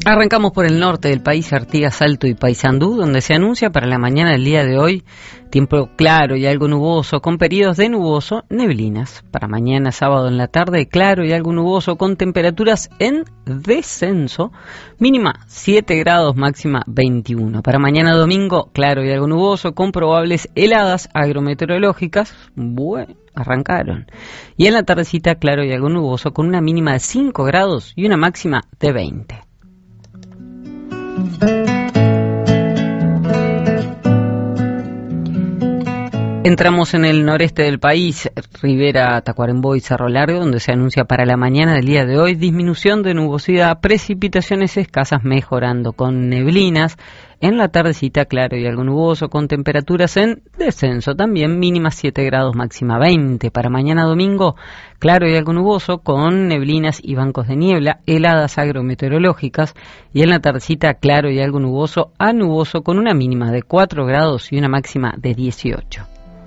Arrancamos por el norte del país, Artigas, Salto y Paysandú, donde se anuncia para la mañana del día de hoy tiempo claro y algo nuboso, con periodos de nuboso, neblinas. Para mañana sábado en la tarde, claro y algo nuboso, con temperaturas en descenso, mínima 7 grados, máxima 21. Para mañana domingo, claro y algo nuboso, con probables heladas agrometeorológicas. Bueno, arrancaron. Y en la tardecita, claro y algo nuboso, con una mínima de 5 grados y una máxima de 20. Entramos en el noreste del país, Rivera, Tacuarembó y Cerro Largo, donde se anuncia para la mañana del día de hoy disminución de nubosidad, precipitaciones escasas mejorando con neblinas. En la tardecita, claro y algo nuboso, con temperaturas en descenso también, mínima 7 grados, máxima 20. Para mañana domingo, claro y algo nuboso, con neblinas y bancos de niebla, heladas agrometeorológicas. Y en la tardecita, claro y algo nuboso a nuboso, con una mínima de 4 grados y una máxima de 18.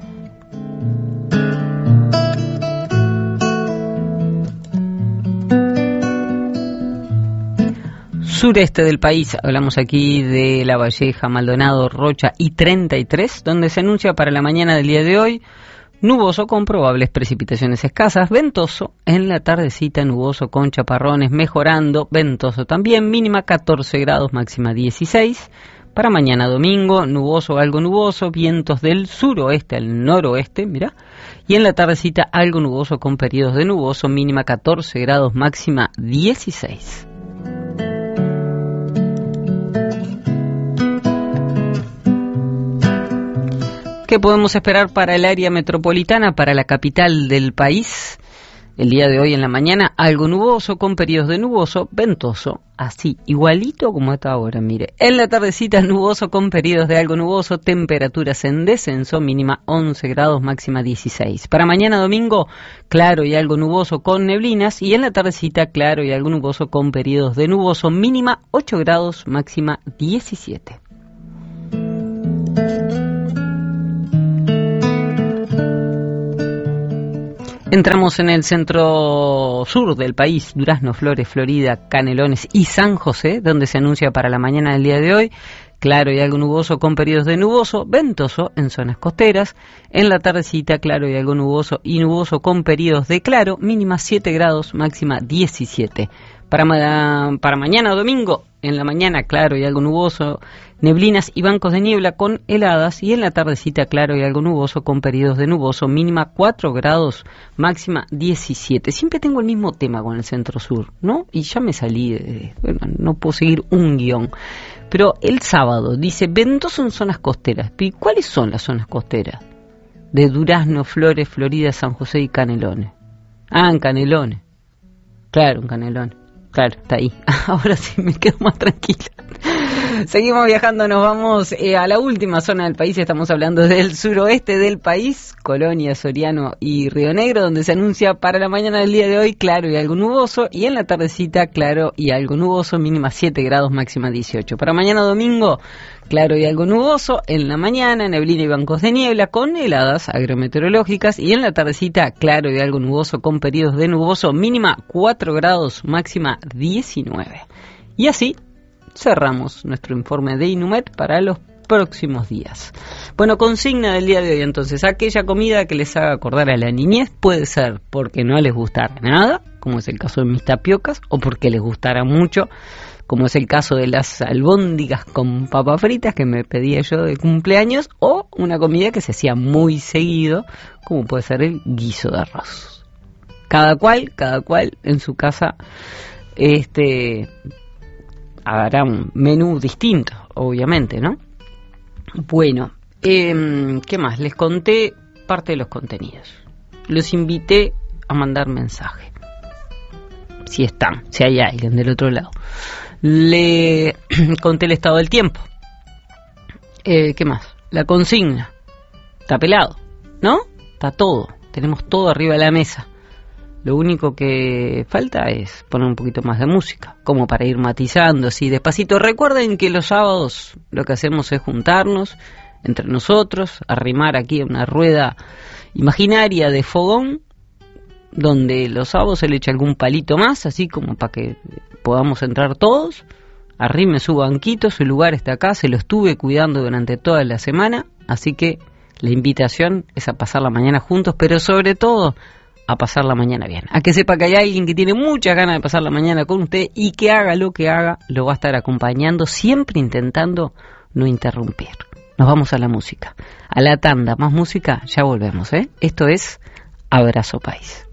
Sureste del país, hablamos aquí de La Valleja, Maldonado, Rocha y 33, donde se anuncia para la mañana del día de hoy nuboso con probables precipitaciones escasas, ventoso en la tardecita, nuboso con chaparrones, mejorando, ventoso también, mínima 14 grados, máxima 16. Para mañana domingo, nuboso, algo nuboso, vientos del suroeste al noroeste, mirá, y en la tardecita algo nuboso con periodos de nuboso, mínima 14 grados, máxima 16. ¿Qué podemos esperar para el área metropolitana, para la capital del país? El día de hoy en la mañana, algo nuboso con periodos de nuboso, ventoso, así, igualito como está ahora, mire. En la tardecita, nuboso con periodos de algo nuboso, temperaturas en descenso, mínima 11 grados, máxima 16. Para mañana domingo, claro y algo nuboso con neblinas, y en la tardecita, claro y algo nuboso con periodos de nuboso, mínima 8 grados, máxima 17. Entramos en el centro sur del país, Durazno, Flores, Florida, Canelones y San José, donde se anuncia para la mañana del día de hoy claro y algo nuboso con periodos de nuboso, ventoso en zonas costeras. En la tardecita, claro y algo nuboso y nuboso con periodos de claro, mínima 7 grados, máxima 17. Para mañana domingo, en la mañana, claro y algo nuboso, neblinas y bancos de niebla con heladas, y en la tardecita, claro y algo nuboso con periodos de nuboso, mínima 4 grados, máxima 17. Siempre tengo el mismo tema con el centro sur, ¿no? Y ya me salí, bueno, no puedo seguir un guión. Pero el sábado dice, ventoso en zonas costeras. ¿Y cuáles son las zonas costeras? De Durazno, Flores, Florida, San José y Canelones. Ah, en Canelones. Claro, en Canelones. Claro, está ahí. Ahora sí me quedo más tranquila. Seguimos viajando, nos vamos a la última zona del país. Estamos hablando del suroeste del país, Colonia, Soriano y Río Negro, donde se anuncia para la mañana del día de hoy claro y algo nuboso, y en la tardecita claro y algo nuboso, mínima 7 grados, máxima 18. Para mañana domingo, claro y algo nuboso, en la mañana neblina y bancos de niebla con heladas agrometeorológicas, y en la tardecita claro y algo nuboso con periodos de nuboso, mínima 4 grados, máxima 19. Y así cerramos nuestro informe de Inumet para los próximos días. Bueno, consigna del día de hoy entonces: aquella comida que les haga acordar a la niñez, puede ser porque no les gustara nada, como es el caso de mis tapiocas, o porque les gustara mucho, como es el caso de las albóndigas con papas fritas que me pedía yo de cumpleaños, o una comida que se hacía muy seguido, como puede ser el guiso de arroz. Cada cual en su casa hará un menú distinto, obviamente, ¿no? Bueno, ¿qué más? Les conté parte de los contenidos. Los invité a mandar mensaje. Si hay alguien del otro lado. Le conté el estado del tiempo. ¿Qué más? La consigna. Está pelado, ¿no? Está todo. Tenemos todo arriba de la mesa. Lo único que falta es poner un poquito más de música, como para ir matizando así despacito. Recuerden que los sábados lo que hacemos es juntarnos entre nosotros, arrimar aquí una rueda imaginaria de fogón, donde los sábados se le echa algún palito más, así como para que podamos entrar todos arrime su banquito, su lugar está acá, se lo estuve cuidando durante toda la semana, así que la invitación es a pasar la mañana juntos, pero sobre todo a pasar la mañana bien. A que sepa que hay alguien que tiene muchas ganas de pasar la mañana con usted y que haga lo que haga, lo va a estar acompañando, siempre intentando no interrumpir. Nos vamos a la música, a la tanda, más música, ya volvemos, ¿eh? Esto es Abrazo País.